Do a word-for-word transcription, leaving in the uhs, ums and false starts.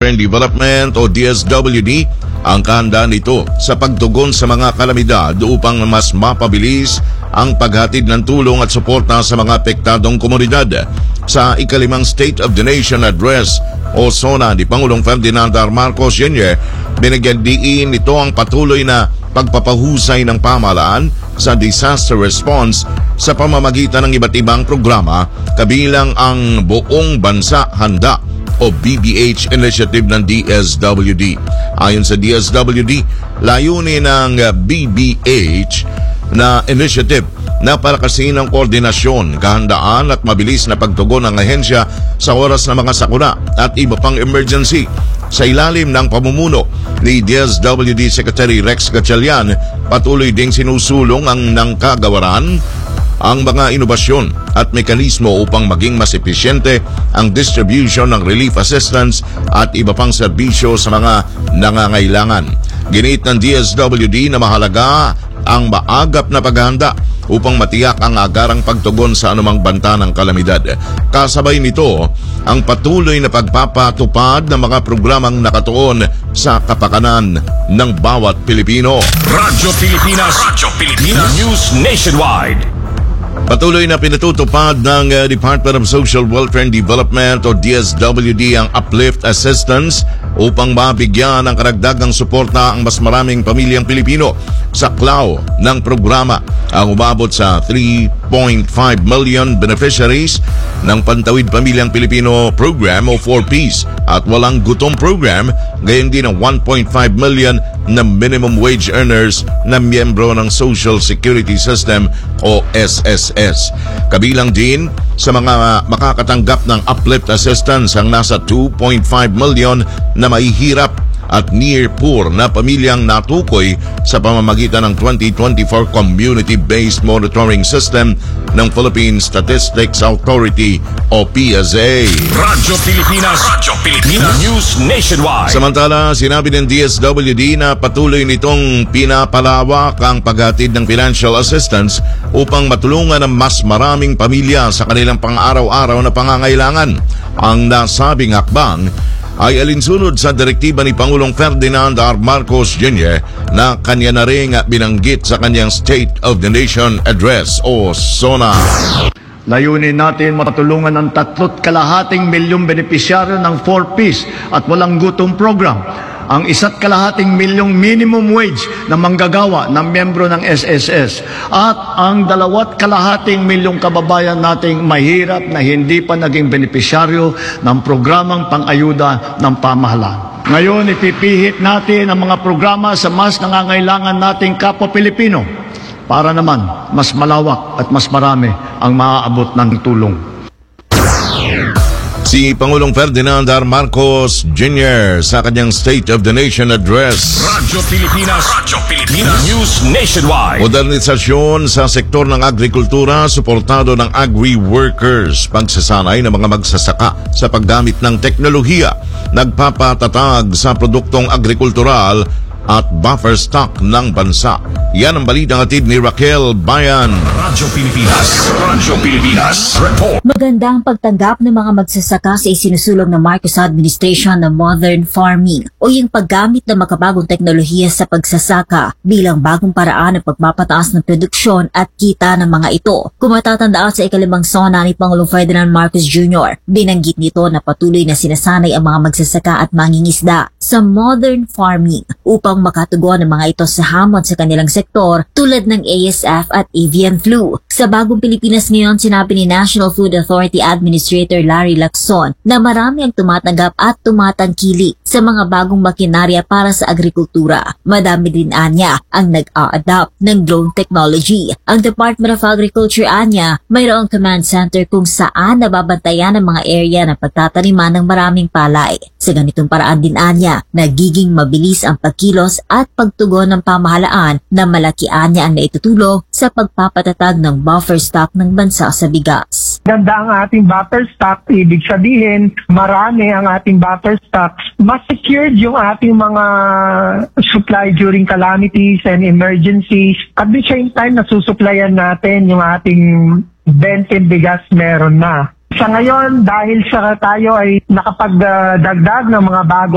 Welfare and Development o D S W D ang kahandaan nito sa pagtugon sa mga kalamidad upang mas mapabilis ang paghatid ng tulong at suporta sa mga apektadong komunidad. Sa ikalimang State of the Nation Address o SONA ni Pangulong Ferdinand R. Marcos Junior, binigyan diin nito ang patuloy na pagpapahusay ng pamahalaan sa disaster response sa pamamagitan ng iba't ibang programa kabilang ang Buong Bansa Handa o B B H initiative ng D S W D. Ayon sa D S W D, layunin ng B B H na initiative na palakasin ang koordinasyon, kahandaan at mabilis na pagtugon ng ahensya sa oras ng mga sakuna at iba pang emergency. Sa ilalim ng pamumuno ni D S W D Secretary Rex Gatchalian, patuloy ding sinusulong ang nangkagawaran ang mga inobasyon at mekanismo upang maging mas episyente ang distribution ng relief assistance at iba pang serbisyo sa mga nangangailangan. Ginit ng D S W D na mahalaga ang maagap na paghahanda upang matiyak ang agarang pagtugon sa anumang banta ng kalamidad. Kasabay nito, ang patuloy na pagpapatupad ng mga programang nakatuon sa kapakanan ng bawat Pilipino. Radyo Pilipinas, Radyo Pilipinas, News Nationwide. Patuloy na pinatutupad ng uh, Department of Social Welfare and Development o D S W D ang Uplift Assistance upang mabigyan ng karagdagang suporta ang mas maraming pamilyang Pilipino. Sa klaw ng programa ang umabot sa three point five million beneficiaries ng Pantawid Pamilyang Pilipino Program o four Ps at Walang Gutom Program, gayon din ang one point five million na minimum wage earners na miyembro ng Social Security System o S S S. Kabilang din sa mga makakatanggap ng uplift assistance ang nasa two point five million na mahihirap at near poor na pamilyang natukoy sa pamamagitan ng twenty twenty-four Community-Based Monitoring System ng Philippine Statistics Authority o P S A. Radyo Pilipinas, Radyo Pilipinas, News Nationwide. Samantala, sinabi ng D S W D na patuloy nitong pinapalawak ang paghatid ng financial assistance upang matulungan ang mas maraming pamilya sa kanilang pang-araw-araw na pangangailangan. Ang nasabing hakbang ay alinsunod sa direktiba ni Pangulong Ferdinand R. Marcos Junior na kanya na rin binanggit sa kanyang State of the Nation Address o SONA. Layunin natin matulungan ng tatlot kalahating milyong benepisyaryo ng four Ps at Walang Gutom Program, ang isa't kalahating milyong minimum wage na manggagawa ng miyembro ng S S S at ang dalawat kalahating milyong kababayan nating mahirap na hindi pa naging benepisyaryo ng programang pang-ayuda ng pamahalaan. Ngayon, ipipihit natin ang mga programa sa mas nangangailangan nating kapwa Pilipino para naman mas malawak at mas marami ang maaabot ng tulong. Si Pangulong Ferdinand R. Marcos Junior sa kanyang State of the Nation Address. Radyo Pilipinas, Radyo Pilipinas, News Nationwide. Modernisasyon sa sektor ng agrikultura, suportado ng agri-workers, pagsasanay ng mga magsasaka sa paggamit ng teknolohiya, nagpapatatag sa produktong agrikultural at buffer stock ng bansa. Yan ang balitang hatid ni Raquel Bayan. Radyo Pilipinas, Radyo Pilipinas, report. Maganda ang pagtanggap ng mga magsasaka sa isinusulong ng Marcos administration ng modern farming o yung paggamit ng makabagong teknolohiya sa pagsasaka bilang bagong paraan ng pagpapataas ng produksyon at kita ng mga ito. Kung matatandaan sa ikalimang SONA ni Pangulong Ferdinand Marcos Junior, binanggit nito na patuloy na sinasanay ang mga magsasaka at mangingisda sa modern farming upang makatugon ang mga ito sa hamon sa kanilang sektor tulad ng A S F at avian flu. Sa Bagong Pilipinas ngayon, sinabi ni National Food Authority Administrator Larry Lacson na marami ang tumatanggap at tumatangkili sa mga bagong makinarya para sa agrikultura. Madami din anya ang nag-a-adapt ng drone technology. Ang Department of Agriculture anya mayroong command center kung saan nababantayan ang mga area ng pagtataniman ng maraming palay. Sa ganitong paraan din anya, nagiging mabilis ang pagkilos at pagtugon ng pamahalaan na malaki anya ang naitutulong sa pagpapatatag ng buffer stock ng bansa sa bigas. Ganda ang ating buffer stock, ibig sabihin marami ang ating buffer stocks. Mas secured yung ating mga supply during calamities and emergencies. At the same time, nasusuplayan natin yung ating bentin bigas meron na. Sa ngayon, dahil sa tayo ay nakapagdagdag ng mga bago